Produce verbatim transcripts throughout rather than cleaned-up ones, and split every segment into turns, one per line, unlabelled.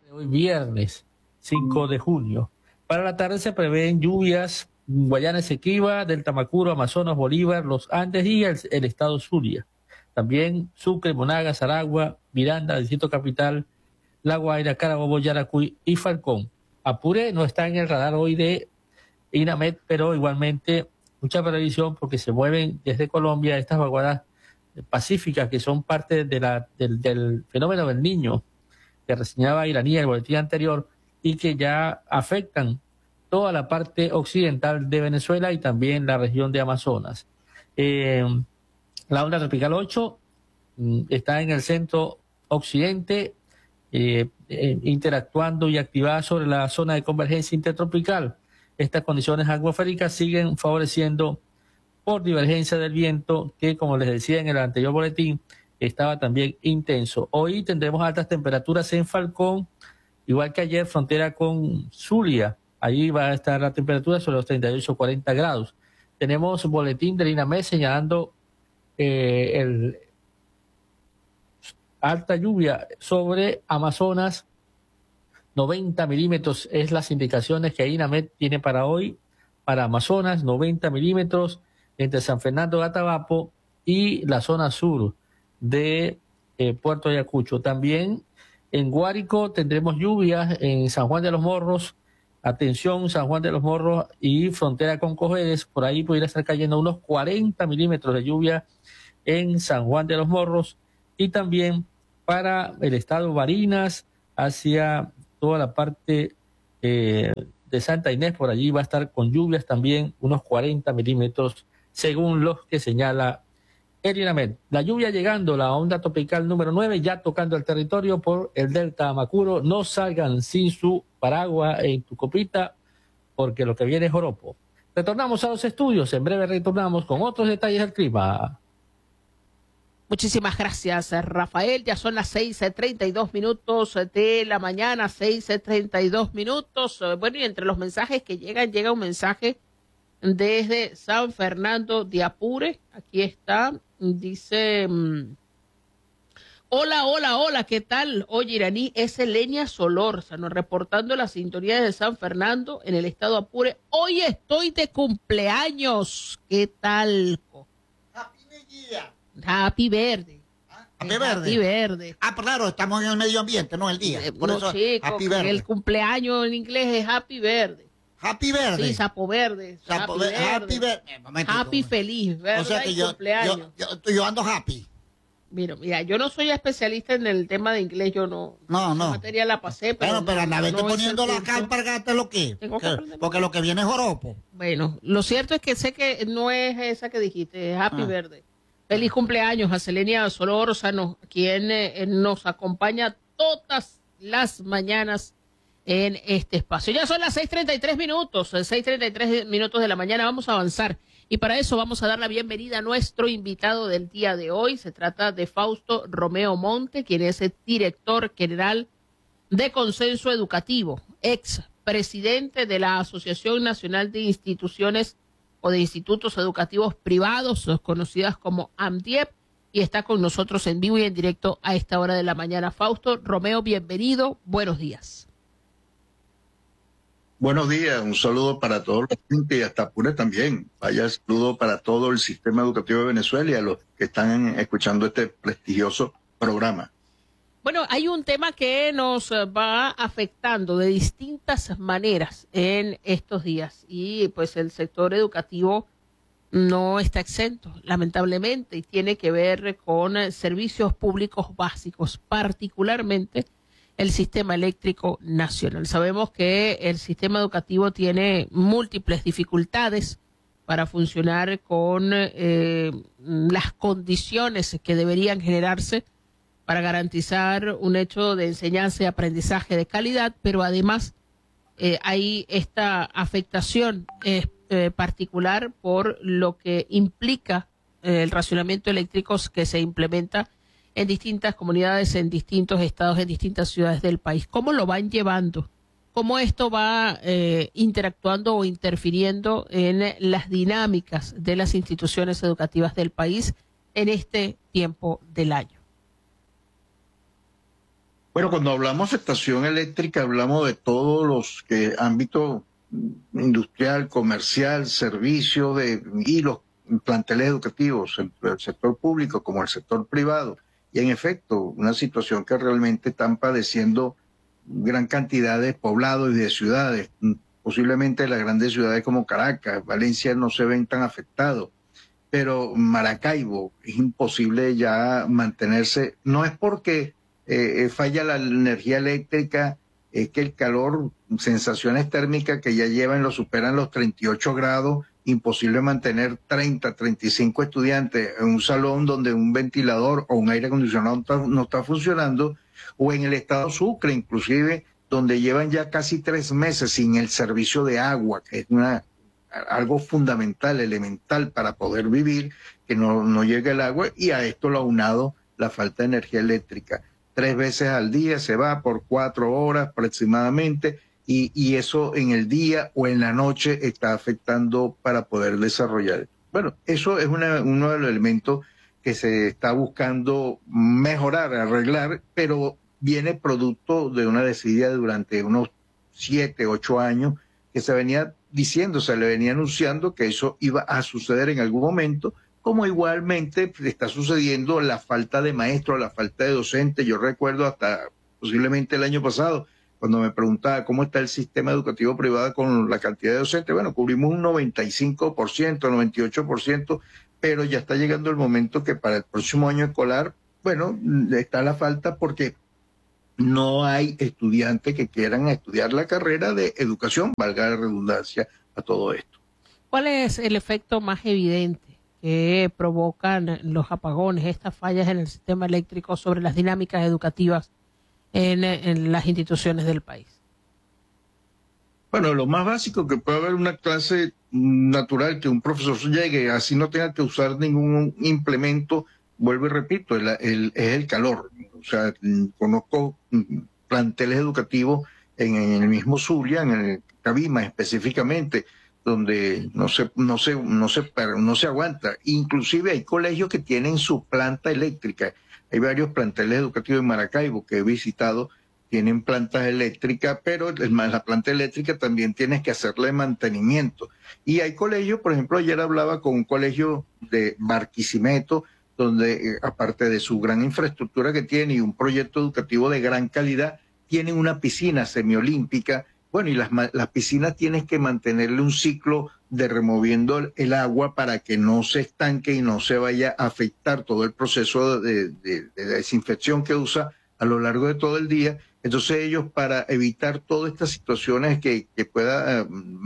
Hoy viernes cinco de junio. Para la tarde se prevén lluvias en Guayana Esequiba, del Tamacuro, Amazonas, Bolívar, los Andes y el, el estado Zulia. También Sucre, Monagas, Aragua, Miranda, Distrito Capital, La Guaira, Carabobo, Yaracuy y Falcón. Apure no está en el radar hoy de INAMED, pero igualmente mucha previsión porque se mueven desde Colombia estas vaguadas pacíficas que son parte de la, del, del fenómeno del Niño que reseñaba Iraní en el boletín anterior y que ya afectan toda la parte occidental de Venezuela y también la región de Amazonas. Eh, la onda tropical ocho mm, está en el centro occidente, eh, eh, interactuando y activada sobre la zona de convergencia intertropical. Estas condiciones atmosféricas siguen favoreciendo por divergencia del viento que, como les decía en el anterior boletín, estaba también intenso. Hoy tendremos altas temperaturas en Falcón, igual que ayer, frontera con Zulia. Ahí va a estar la temperatura sobre los treinta y ocho a cuarenta grados. Tenemos un boletín del INAMED señalando eh, el alta lluvia sobre Amazonas. noventa milímetros es las indicaciones que INAMED tiene para hoy, para Amazonas, noventa milímetros entre San Fernando de Atabapo y la zona sur de eh, Puerto Ayacucho. También en Guárico tendremos lluvias, en San Juan de los Morros, atención, San Juan de los Morros y frontera con Cojedes, por ahí pudiera estar cayendo unos cuarenta milímetros de lluvia en San Juan de los Morros, y también para el estado Barinas, hacia toda la parte eh, de Santa Inés, por allí va a estar con lluvias también, unos cuarenta milímetros, según los que señala el INAMED. La lluvia llegando, la onda tropical número nueve, ya tocando el territorio por el delta Amacuro. No salgan sin su paraguas en tu copita, porque lo que viene es joropo. Retornamos a los estudios, en breve retornamos con otros detalles del clima.
Muchísimas gracias, Rafael. Ya son las seis treinta y dos minutos de la mañana, seis treinta y dos minutos. Bueno, y entre los mensajes que llegan, llega un mensaje desde San Fernando de Apure. Aquí está, dice, hola, hola, hola, ¿qué tal? Oye, Iraní, es Elenia Solórzano, reportando la sintonía de San Fernando en el estado de Apure. Hoy estoy de cumpleaños. ¿Qué tal?
Happy New Year.
Happy Verde.
Happy Verde.
Happy Verde.
Ah, pues claro, estamos en el medio ambiente, no el día. Por
no,
eso,
chico,
Happy Verde.
el cumpleaños en inglés es Happy Verde.
Happy Verde.
Sí, sapo verde.
Sapo
happy
ve-
verde.
Happy Verde. Eh, momentito,
Happy
momentito.
feliz, ¿verdad?
O sea que
Y
yo,
cumpleaños.
yo, yo, yo ando happy.
Mira, mira, yo no soy especialista en el tema de inglés, yo no.
No, no.
La materia la pasé, pero.
Bueno, pero
no,
anda, vete
no hice
poniendo
el
la
curso.
alpargata lo que.
Tengo que
que-
aprender
porque
más.
lo que viene es joropo.
Bueno, lo cierto es que sé que no es esa que dijiste, es Happy
Ah.
Verde. Feliz cumpleaños a Selenia Solórzano, quien eh, nos acompaña todas las mañanas en este espacio. Ya son las seis treinta y tres minutos, seis treinta y tres minutos de la mañana, vamos a avanzar. Y para eso vamos a dar la bienvenida a nuestro invitado del día de hoy. Se trata de Fausto Romeo Monte, quien es el director general de Consenso Educativo, ex presidente de la Asociación Nacional de Instituciones o de Institutos Educativos Privados, conocidas como AMDIEP, y está con nosotros en vivo y en directo a esta hora de la mañana. Fausto Romeo, bienvenido, buenos días.
Buenos días, un saludo para toda la gente y hasta Apure también. Vaya saludo para todo el sistema educativo de Venezuela y a los que están escuchando este prestigioso programa.
Bueno, hay un tema que nos va afectando de distintas maneras en estos días y pues el sector educativo no está exento, lamentablemente, y tiene que ver con servicios públicos básicos, particularmente el sistema eléctrico nacional. Sabemos que el sistema educativo tiene múltiples dificultades para funcionar con eh, las condiciones que deberían generarse para garantizar un hecho de enseñanza y aprendizaje de calidad, pero además eh, hay esta afectación eh, eh, particular por lo que implica eh, el racionamiento eléctrico que se implementa en distintas comunidades, en distintos estados, en distintas ciudades del país. ¿Cómo lo van llevando? ¿Cómo esto va eh, interactuando o interfiriendo en las dinámicas de las instituciones educativas del país en este tiempo del año?
Bueno, cuando hablamos de estación eléctrica, hablamos de todos los que ámbito industrial, comercial, servicios de, y los planteles educativos, tanto el sector público como el sector privado. Y en efecto, una situación que realmente están padeciendo gran cantidad de poblados y de ciudades. Posiblemente las grandes ciudades como Caracas, Valencia no se ven tan afectados, pero Maracaibo es imposible ya mantenerse. No es porque eh, falla la energía eléctrica, es que el calor, sensaciones térmicas que ya llevan, lo superan los treinta y ocho grados, imposible mantener treinta, treinta y cinco estudiantes en un salón donde un ventilador o un aire acondicionado no está, no está funcionando, o en el estado Sucre inclusive, donde llevan ya casi tres meses sin el servicio de agua, que es una, algo fundamental, elemental para poder vivir, que no, no llega el agua, y a esto lo ha aunado la falta de energía eléctrica. Tres veces al día se va por cuatro horas aproximadamente, y, y eso en el día o en la noche está afectando para poder desarrollar. Bueno, eso es una, uno de los elementos que se está buscando mejorar, arreglar, pero viene producto de una desidia durante unos siete, ocho años que se venía diciendo, se le venía anunciando que eso iba a suceder en algún momento, como igualmente está sucediendo la falta de maestros, la falta de docentes. Yo recuerdo hasta posiblemente el año pasado, cuando me preguntaba cómo está el sistema educativo privado con la cantidad de docentes. Bueno, cubrimos un noventa y cinco por ciento, noventa y ocho por ciento, pero ya está llegando el momento que para el próximo año escolar, bueno, está la falta porque no hay estudiantes que quieran estudiar la carrera de educación, valga la redundancia a todo esto.
¿Cuál es el efecto más evidente que provocan los apagones, estas fallas en el sistema eléctrico sobre las dinámicas educativas en, en las instituciones del país?
Bueno, lo más básico, que puede haber una clase natural, que un profesor llegue, así no tenga que usar ningún implemento. Vuelvo y repito, el, el, es el calor. O sea, conozco planteles educativos en, en el mismo Zulia, en el Cabima específicamente, donde no se, no se, no se, no se aguanta. Inclusive hay colegios que tienen su planta eléctrica. Hay varios planteles educativos en Maracaibo que he visitado, tienen plantas eléctricas, pero la planta eléctrica también tienes que hacerle mantenimiento. Y hay colegios, por ejemplo, ayer hablaba con un colegio de Barquisimeto, donde eh, aparte de su gran infraestructura que tiene y un proyecto educativo de gran calidad, tienen una piscina semiolímpica. Bueno, y las, las piscinas tienes que mantenerle un ciclo de removiendo el agua para que no se estanque y no se vaya a afectar todo el proceso de, de, de desinfección que usa a lo largo de todo el día. Entonces ellos, para evitar todas estas situaciones que, que pueda eh,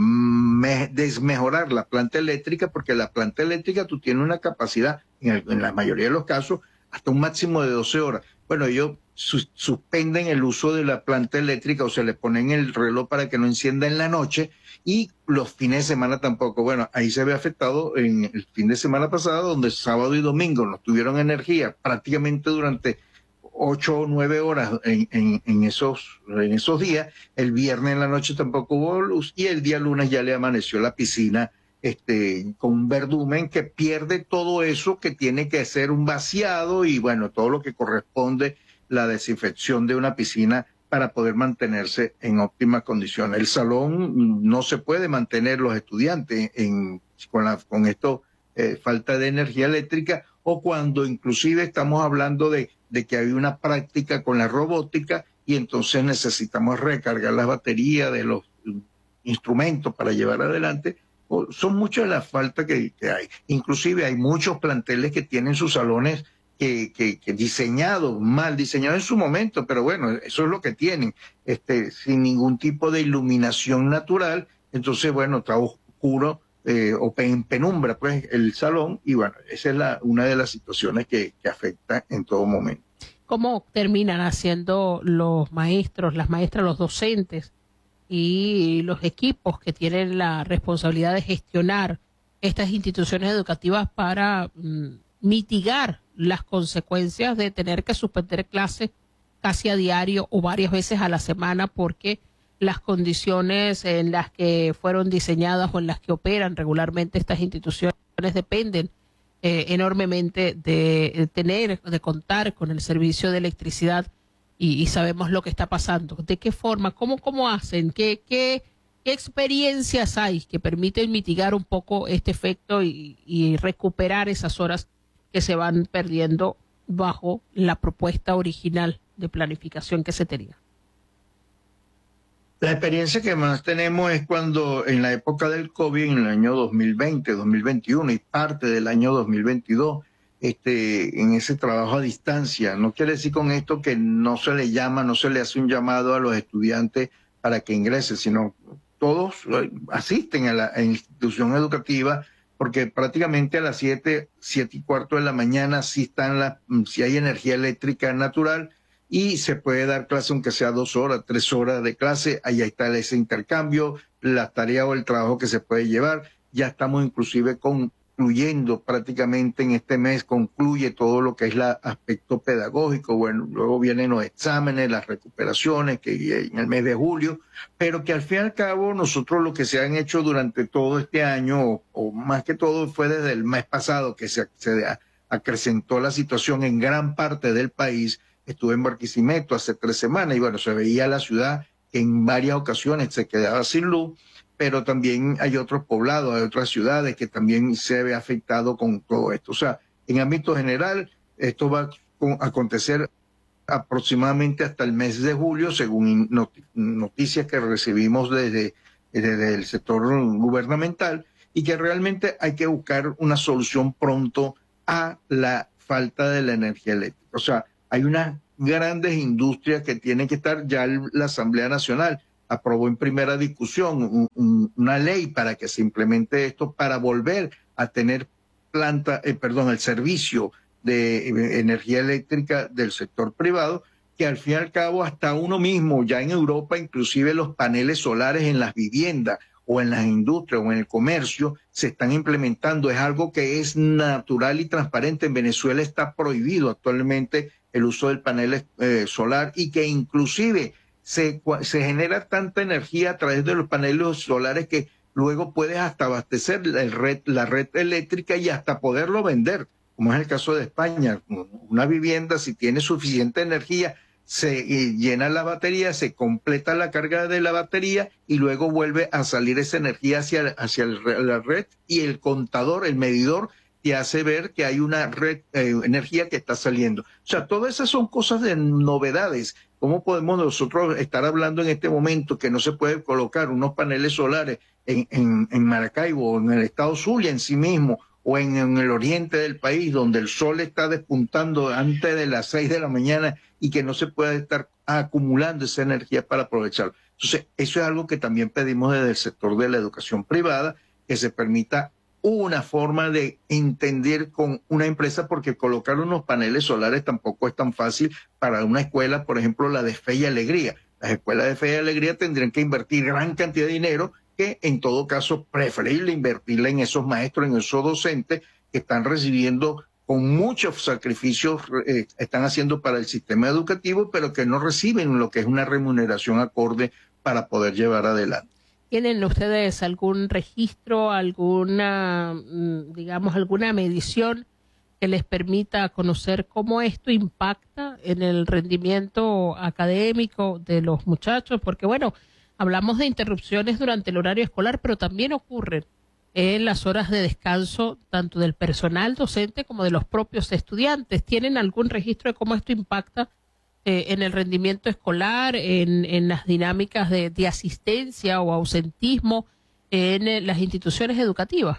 me, desmejorar la planta eléctrica, porque la planta eléctrica tú tienes una capacidad, en, el, en la mayoría de los casos, hasta un máximo de doce horas. Bueno, ellos su, suspenden el uso de la planta eléctrica o se le ponen el reloj para que no encienda en la noche, y los fines de semana tampoco. Bueno, ahí se ve afectado en el fin de semana pasado, donde sábado y domingo no tuvieron energía prácticamente durante ocho o nueve horas en, en, en, esos, en esos días. El viernes en la noche tampoco hubo luz, y el día lunes ya le amaneció la piscina este, con un verdumen que pierde todo eso, que tiene que hacer un vaciado y bueno, todo lo que corresponde la desinfección de una piscina para poder mantenerse en óptimas condiciones. El salón no se puede mantener los estudiantes en, con, la, con esto, eh, falta de energía eléctrica, o cuando inclusive estamos hablando de, de que hay una práctica con la robótica y entonces necesitamos recargar las baterías de los instrumentos para llevar adelante. Son muchas las faltas que, que hay. Inclusive hay muchos planteles que tienen sus salones que, que, que diseñados, mal diseñados en su momento, pero bueno, eso es lo que tienen, este, sin ningún tipo de iluminación natural. Entonces, bueno, está oscuro eh, o en penumbra, pues, el salón, y bueno, esa es la, una de las situaciones que, que afecta en todo momento.
¿Cómo terminan haciendo los maestros, las maestras, los docentes y los equipos que tienen la responsabilidad de gestionar estas instituciones educativas para mm, mitigar las consecuencias de tener que suspender clases casi a diario o varias veces a la semana, porque las condiciones en las que fueron diseñadas o en las que operan regularmente estas instituciones dependen eh, enormemente de tener, de contar con el servicio de electricidad y, y sabemos lo que está pasando. ¿De qué forma? ¿Cómo, cómo hacen? ¿Qué, qué, qué experiencias hay que permiten mitigar un poco este efecto y, y recuperar esas horas que se van perdiendo bajo la propuesta original de planificación que se tenía?
La experiencia que más tenemos es cuando en la época del COVID, en el año dos mil veinte, dos mil veintiuno y parte del año dos mil veintidós, este, en ese trabajo a distancia. No quiere decir con esto que no se le llama, no se le hace un llamado a los estudiantes para que ingresen, sino todos asisten a la a institución educativa, porque prácticamente a las siete, siete y cuarto de la mañana sí están la, si hay energía eléctrica natural, y se puede dar clase aunque sea dos horas, tres horas de clase, ahí está ese intercambio, la tarea o el trabajo que se puede llevar. Ya estamos inclusive concluyendo prácticamente en este mes, concluye todo lo que es el aspecto pedagógico. Bueno, luego vienen los exámenes, las recuperaciones, que en el mes de julio, pero que al fin y al cabo nosotros lo que se han hecho durante todo este año, o, o más que todo fue desde el mes pasado que se, se acrecentó la situación en gran parte del país. Estuve en Barquisimeto hace tres semanas y bueno, se veía la ciudad que en varias ocasiones se quedaba sin luz, pero también hay otros poblados, hay otras ciudades que también se ve afectado con todo esto. O sea, en ámbito general, esto va a acontecer aproximadamente hasta el mes de julio, según noticias que recibimos desde, desde el sector gubernamental, y que realmente hay que buscar una solución pronto a la falta de la energía eléctrica. O sea, hay unas grandes industrias que tienen que estar, ya la Asamblea Nacional aprobó en primera discusión un, un, una ley para que se implemente esto, para volver a tener planta, eh, perdón, el servicio de eh, energía eléctrica del sector privado, que al fin y al cabo hasta uno mismo, ya en Europa, inclusive los paneles solares en las viviendas o en las industrias o en el comercio se están implementando. Es algo que es natural y transparente. En Venezuela está prohibido actualmente el uso del panel eh, solar, y que inclusive se, se genera tanta energía a través de los paneles solares que luego puedes hasta abastecer el red, la red eléctrica y hasta poderlo vender, como es el caso de España. Una vivienda, si tiene suficiente energía, se eh, llena la batería, se completa la carga de la batería y luego vuelve a salir esa energía hacia, hacia el, la red, y el contador, el medidor, te hace ver que hay una red, eh, energía que está saliendo. O sea, todas esas son cosas de novedades. ¿Cómo podemos nosotros estar hablando en este momento que no se puede colocar unos paneles solares en, en, en Maracaibo o en el estado Zulia en sí mismo, o en, en el oriente del país, donde el sol está despuntando antes de las seis de la mañana y que no se puede estar acumulando esa energía para aprovecharlo? Entonces, eso es algo que también pedimos desde el sector de la educación privada, que se permita una forma de entender con una empresa, porque colocar unos paneles solares tampoco es tan fácil para una escuela, por ejemplo, la de Fe y Alegría. Las escuelas de Fe y Alegría tendrían que invertir gran cantidad de dinero, que en todo caso preferible invertirla en esos maestros, en esos docentes que están recibiendo con muchos sacrificios, eh, están haciendo para el sistema educativo, pero que no reciben lo que es una remuneración acorde para poder llevar adelante.
¿Tienen ustedes algún registro, alguna, digamos, alguna medición que les permita conocer cómo esto impacta en el rendimiento académico de los muchachos? Porque, bueno, hablamos de interrupciones durante el horario escolar, pero también ocurren en las horas de descanso, tanto del personal docente como de los propios estudiantes. ¿Tienen algún registro de cómo esto impacta Eh, en el rendimiento escolar, en, en las dinámicas de, de asistencia o ausentismo en eh, las instituciones educativas?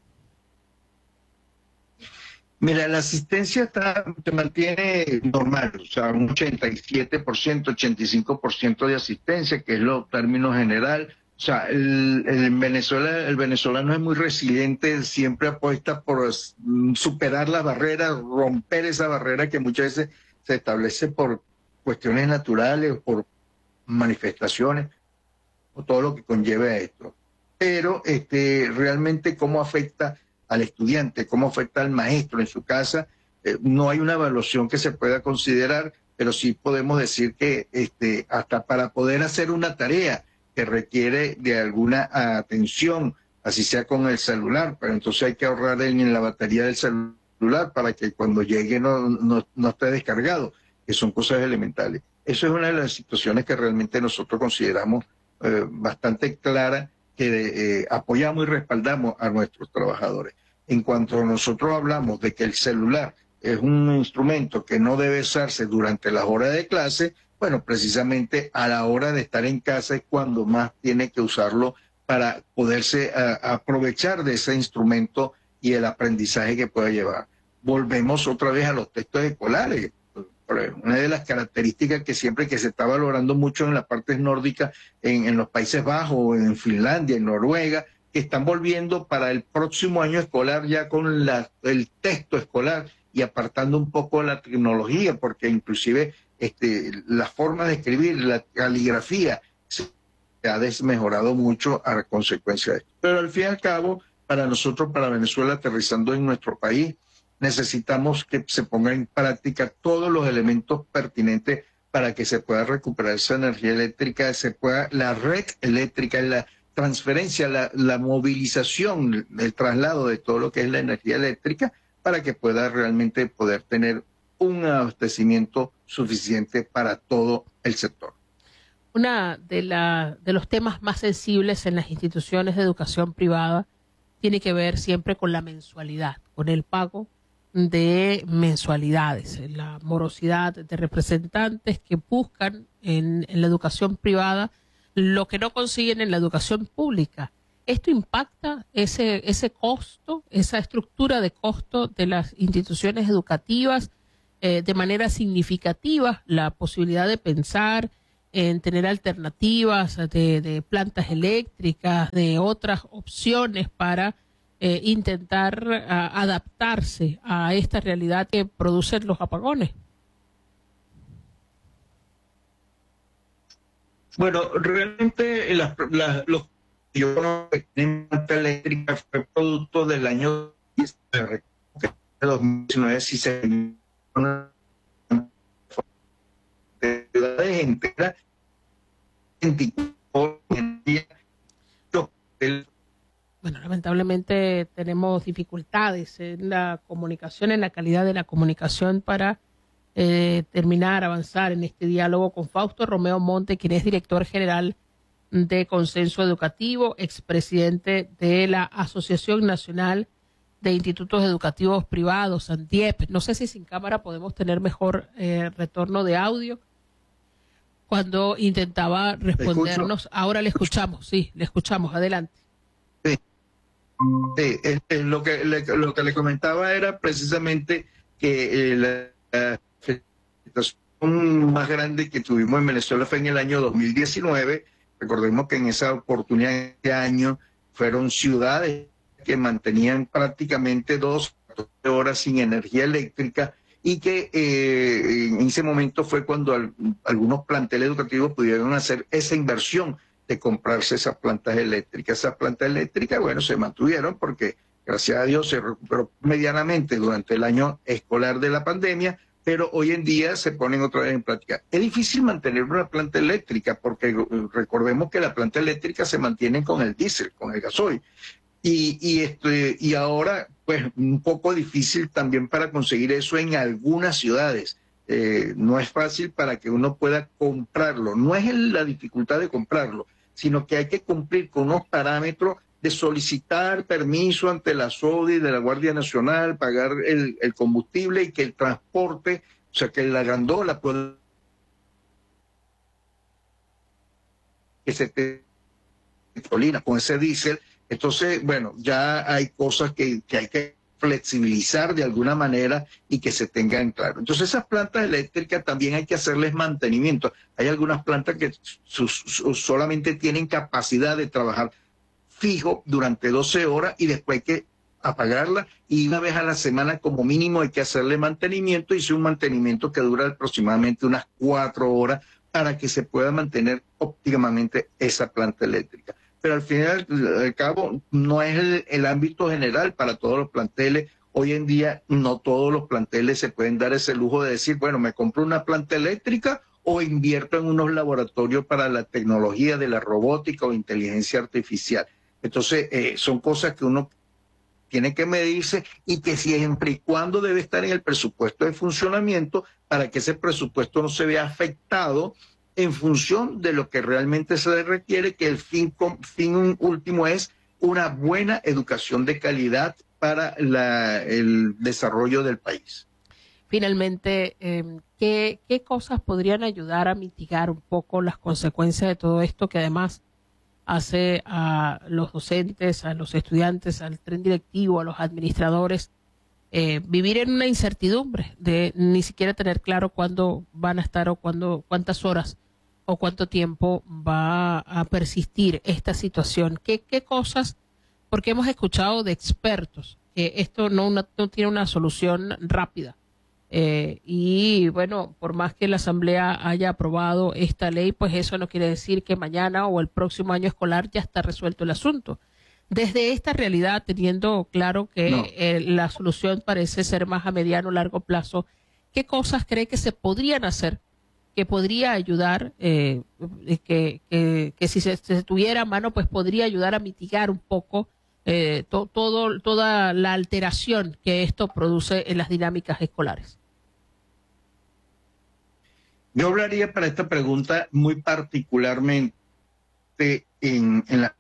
Mira, la asistencia está, se mantiene normal, o sea, un ochenta y siete por ciento, ochenta y cinco por ciento de asistencia, que es lo término general. O sea, el, el, Venezuela, el venezolano es muy resiliente, siempre apuesta por superar las barreras, romper esa barrera que muchas veces se establece por cuestiones naturales, por manifestaciones, o todo lo que conlleve a esto. Pero este, realmente cómo afecta al estudiante, cómo afecta al maestro en su casa, eh, no hay una evaluación que se pueda considerar, pero sí podemos decir que este, hasta para poder hacer una tarea que requiere de alguna atención, así sea con el celular, pero entonces hay que ahorrar en la batería del celular para que cuando llegue no, no, no esté descargado, que son cosas elementales. Eso es una de las situaciones que realmente nosotros consideramos eh, bastante clara, que eh, apoyamos y respaldamos a nuestros trabajadores. En cuanto nosotros hablamos de que el celular es un instrumento que no debe usarse durante las horas de clase, bueno, precisamente a la hora de estar en casa es cuando más tiene que usarlo para poderse a, aprovechar de ese instrumento y el aprendizaje que pueda llevar. Volvemos otra vez a los textos escolares. Una de las características que siempre que se está valorando mucho en las partes nórdicas, en, en los Países Bajos, en Finlandia, en Noruega, que están volviendo para el próximo año escolar ya con la, el texto escolar y apartando un poco la tecnología, porque inclusive este, la forma de escribir, la caligrafía, se ha desmejorado mucho a consecuencia de esto. Pero al fin y al cabo, para nosotros, para Venezuela, aterrizando en nuestro país, necesitamos que se pongan en práctica todos los elementos pertinentes para que se pueda recuperar esa energía eléctrica, se pueda, la red eléctrica, la transferencia, la, la movilización, el traslado de todo lo que es la energía eléctrica para que pueda realmente poder tener un abastecimiento suficiente para todo el sector.
Una de, la, de los temas más sensibles en las instituciones de educación privada tiene que ver siempre con la mensualidad, con el pago de mensualidades, la morosidad de representantes que buscan en, en la educación privada lo que no consiguen en la educación pública. ¿Esto impacta ese, ese costo, esa estructura de costo de las instituciones educativas eh, de manera significativa? La posibilidad de pensar en tener alternativas de, de plantas eléctricas, de otras opciones para eh, intentar a, adaptarse a esta realidad que producen los apagones.
Bueno, realmente las, las, los yo conozco que tienen planta eléctrica fue producto del año dos mil diecinueve, si se una de ciudades enteras
Bueno, lamentablemente tenemos dificultades en la comunicación, en la calidad de la comunicación para eh, terminar, avanzar en este diálogo con Fausto Romeo Monte, quien es director general de Consenso Educativo, expresidente de la Asociación Nacional de Institutos Educativos Privados, ANDIEP. No sé si sin cámara podemos tener mejor eh, retorno de audio. Cuando intentaba respondernos, ahora le escuchamos, sí, le escuchamos, adelante.
Sí, sí es, es lo, que le, lo que le comentaba era precisamente que eh, la, la afectación más grande que tuvimos en Venezuela fue en el año dos mil diecinueve. Recordemos que en esa oportunidad, este año, fueron ciudades que mantenían prácticamente dos horas sin energía eléctrica y que eh, en ese momento fue cuando al, algunos planteles educativos pudieron hacer esa inversión de comprarse esas plantas eléctricas. Esas plantas eléctricas, bueno, se mantuvieron porque, gracias a Dios, se recuperó medianamente durante el año escolar de la pandemia, pero hoy en día se ponen otra vez en práctica. Es difícil mantener una planta eléctrica porque recordemos que la planta eléctrica se mantiene con el diésel, con el gasoil. Y, y, este, y ahora, pues, un poco difícil también para conseguir eso en algunas ciudades. Eh, no es fácil para que uno pueda comprarlo. No es la dificultad de comprarlo, sino que hay que cumplir con unos parámetros de solicitar permiso ante la SODI de la Guardia Nacional, pagar el, el combustible y que el transporte, o sea, que la gandola pueda... que se te con ese diésel. Entonces, bueno, ya hay cosas que, que hay que flexibilizar de alguna manera y que se tengan claro. Entonces, esas plantas eléctricas también hay que hacerles mantenimiento. Hay algunas plantas que sus, sus, solamente tienen capacidad de trabajar fijo durante doce horas y después hay que apagarla y una vez a la semana como mínimo hay que hacerle mantenimiento y es un mantenimiento que dura aproximadamente unas cuatro horas para que se pueda mantener óptimamente esa planta eléctrica. Pero al final, al cabo, no es el, el ámbito general para todos los planteles. Hoy en día no todos los planteles se pueden dar ese lujo de decir, bueno, me compro una planta eléctrica o invierto en unos laboratorios para la tecnología de la robótica o inteligencia artificial. Entonces, eh, son cosas que uno tiene que medirse y que siempre y cuando debe estar en el presupuesto de funcionamiento para que ese presupuesto no se vea afectado en función de lo que realmente se requiere, que el fin, fin último es una buena educación de calidad para la, el desarrollo del país.
Finalmente, eh, ¿qué, ¿qué cosas podrían ayudar a mitigar un poco las consecuencias de todo esto que además hace a los docentes, a los estudiantes, al tren directivo, a los administradores, eh, vivir en una incertidumbre de ni siquiera tener claro cuándo van a estar o cuándo, cuántas horas o cuánto tiempo va a persistir esta situación? ¿Qué, qué cosas? Porque hemos escuchado de expertos que esto no, una, no tiene una solución rápida. Eh, y bueno, por más que la Asamblea haya aprobado esta ley, pues eso no quiere decir que mañana o el próximo año escolar ya está resuelto el asunto. Desde esta realidad, teniendo claro que no. eh, la solución parece ser más a mediano o largo plazo, ¿qué cosas cree que se podrían hacer, que podría ayudar, eh, que, que, que si se, se tuviera a mano, pues podría ayudar a mitigar un poco eh, to, todo, toda la alteración que esto produce en las dinámicas escolares?
Yo hablaría para esta pregunta muy particularmente en, en la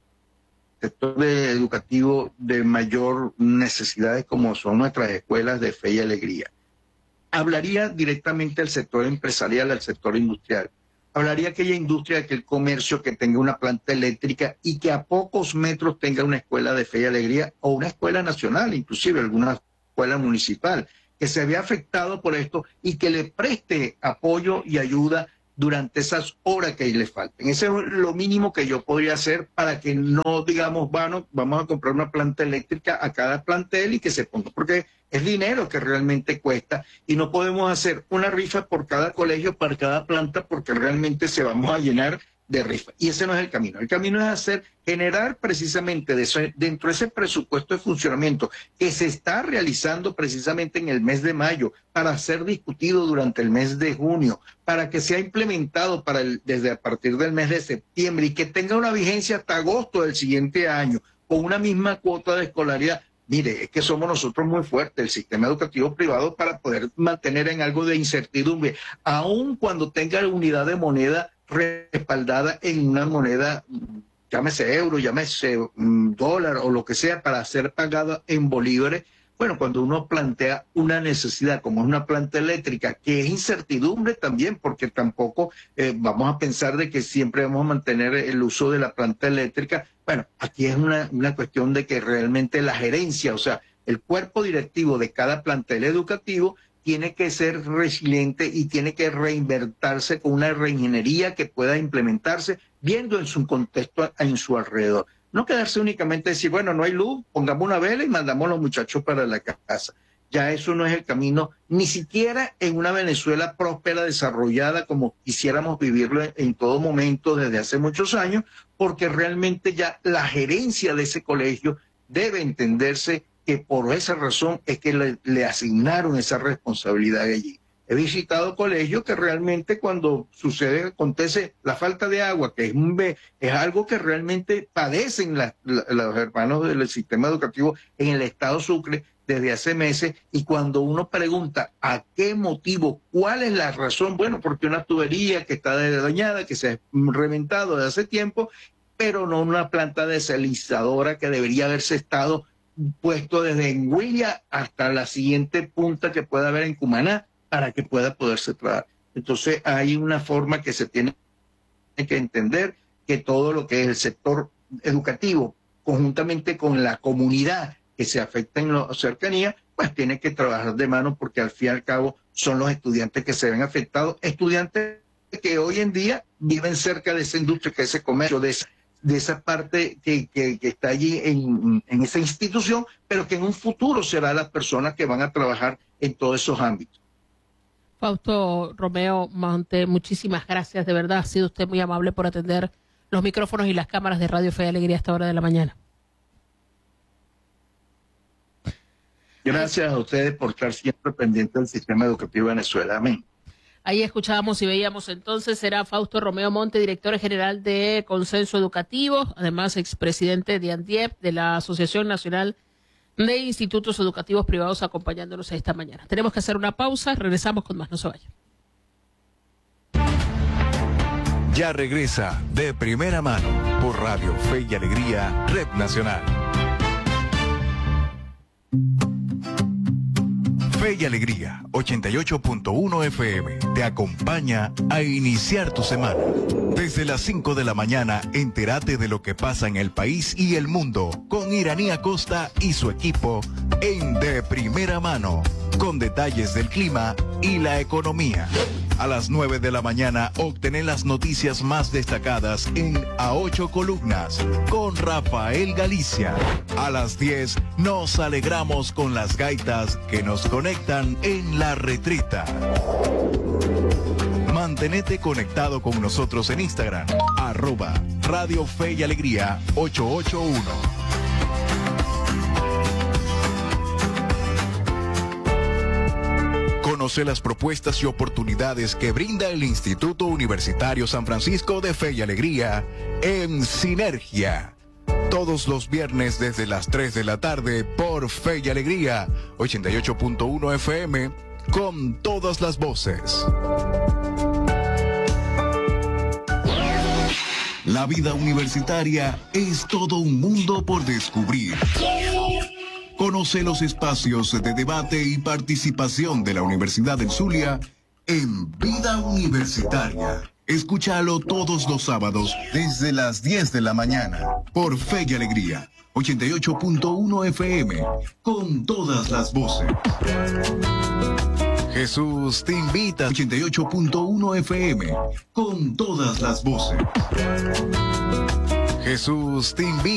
sector de educativo de mayor necesidades como son nuestras escuelas de fe y alegría. Hablaría directamente al sector empresarial, al sector industrial. Hablaría aquella industria, aquel comercio que tenga una planta eléctrica y que a pocos metros tenga una escuela de fe y alegría o una escuela nacional, inclusive alguna escuela municipal, que se vea afectado por esto y que le preste apoyo y ayuda durante esas horas que le falten. Eso es lo mínimo que yo podría hacer para que no digamos, bueno, vamos a comprar una planta eléctrica a cada plantel y que se ponga, porque es dinero que realmente cuesta y no podemos hacer una rifa por cada colegio, para cada planta, porque realmente se vamos a llenar de rifa. Y ese no es el camino. El camino es hacer, generar precisamente de eso, dentro de ese presupuesto de funcionamiento que se está realizando precisamente en el mes de mayo, para ser discutido durante el mes de junio, para que sea implementado para el, desde a partir del mes de septiembre y que tenga una vigencia hasta agosto del siguiente año, con una misma cuota de escolaridad. Mire, es que somos nosotros muy fuertes, el sistema educativo privado, para poder mantener en algo de incertidumbre, aun cuando tenga unidad de moneda respaldada en una moneda, llámese euro, llámese um, dólar o lo que sea, para ser pagada en bolívares. Bueno, cuando uno plantea una necesidad como es una planta eléctrica, que es incertidumbre también, porque tampoco eh, vamos a pensar de que siempre vamos a mantener el uso de la planta eléctrica. Bueno, aquí es una, una cuestión de que realmente la gerencia, o sea, el cuerpo directivo de cada plantel educativo tiene que ser resiliente y tiene que reinvertirse con una reingeniería que pueda implementarse viendo en su contexto, en su alrededor. No quedarse únicamente decir, bueno, no hay luz, pongamos una vela y mandamos a los muchachos para la casa. Ya eso no es el camino, ni siquiera en una Venezuela próspera, desarrollada, como quisiéramos vivirlo en, en todo momento desde hace muchos años, porque realmente ya la gerencia de ese colegio debe entenderse que por esa razón es que le, le asignaron esa responsabilidad allí. He visitado colegios que realmente cuando sucede, acontece la falta de agua, que es, un, es algo que realmente padecen la, la, los hermanos del sistema educativo en el estado Sucre desde hace meses, y cuando uno pregunta a qué motivo, cuál es la razón, bueno, porque una tubería que está dañada, que se ha reventado desde hace tiempo, pero no una planta desalinizadora que debería haberse estado puesto desde Huilla hasta la siguiente punta que pueda haber en Cumaná, para que pueda poderse trabajar. Entonces hay una forma que se tiene que entender, que todo lo que es el sector educativo, conjuntamente con la comunidad que se afecta en la cercanía, pues tiene que trabajar de mano, porque al fin y al cabo son los estudiantes que se ven afectados, estudiantes que hoy en día viven cerca de esa industria, que ese comercio, de esa, de esa parte que, que, que está allí en, en esa institución, pero que en un futuro será las personas que van a trabajar en todos esos ámbitos.
Fausto Romeo Monte, muchísimas gracias, de verdad, ha sido usted muy amable por atender los micrófonos y las cámaras de Radio Fe y Alegría a esta hora de la mañana.
Gracias a ustedes por estar siempre pendientes del sistema educativo de Venezuela. Amén.
Ahí escuchábamos y veíamos entonces, era Fausto Romeo Monte, director general de Consenso Educativo, además expresidente de ANDIEP, de la Asociación Nacional de institutos educativos privados acompañándonos esta mañana. Tenemos que hacer una pausa, regresamos con más, no se vayan.
Ya regresa De Primera Mano por Radio Fe y Alegría, Red Nacional. Fe y Alegría, ochenta y ocho punto uno F M, te acompaña a iniciar tu semana. Desde las cinco de la mañana, entérate de lo que pasa en el país y el mundo con Iraní Acosta y su equipo en De Primera Mano, con detalles del clima y la economía. A las nueve de la mañana, obtener las noticias más destacadas en A Ocho Columnas con Rafael Galicia. A las diez, nos alegramos con las gaitas que nos conectan en La Retreta. Mantenete conectado con nosotros en Instagram, arroba Radio Fe y Alegría ocho ocho uno. Conoce las propuestas y oportunidades que brinda el Instituto Universitario San Francisco de Fe y Alegría en Sinergia. Todos los viernes desde las tres de la tarde por Fe y Alegría, ochenta y ocho punto uno F M, con todas las voces. La vida universitaria es todo un mundo por descubrir. Conoce los espacios de debate y participación de la Universidad del Zulia en Vida Universitaria. Escúchalo todos los sábados desde las diez de la mañana por Fe y Alegría, ochenta y ocho punto uno F M, con todas las voces. Jesús te invita, ochenta y ocho punto uno F M, con todas las voces. Jesús te invita.